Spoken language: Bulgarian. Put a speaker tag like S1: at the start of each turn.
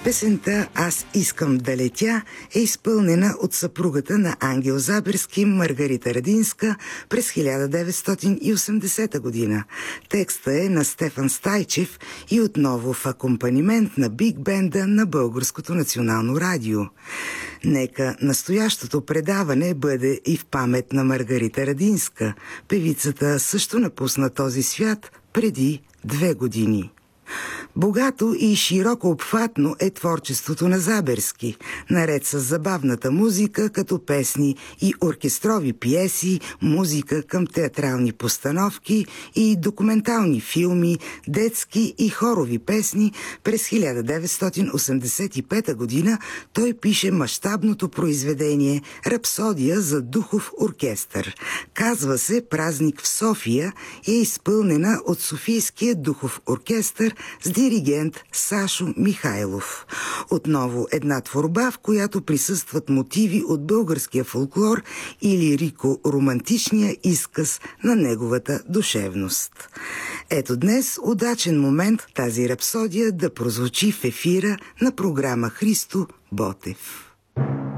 S1: Песента «Аз искам да летя» е изпълнена от съпругата на Ангел Заберски, Маргарита Радинска, през 1980 година. Текстът е на Стефан Стайчев и отново в акомпанимент на биг бенда на Българското национално радио. Нека настоящото предаване бъде и в памет на Маргарита Радинска. Певицата също напусна този свят преди 2 години. Богато и широко обхватно е творчеството на Заберски, наред с забавната музика, като песни и оркестрови пиеси, музика към театрални постановки и документални филми, детски и хорови песни. През 1985 година той пише мащабното произведение «Рапсодия за духов оркестър». Казва се «Празник в София» и е изпълнена от Софийския духов оркестър с диригент Сашо Михайлов. Отново една творба, в която присъстват мотиви от българския фолклор и лирико-романтичния изказ на неговата душевност. Ето днес удачен момент тази рапсодия да прозвучи в ефира на програма Христо Ботев.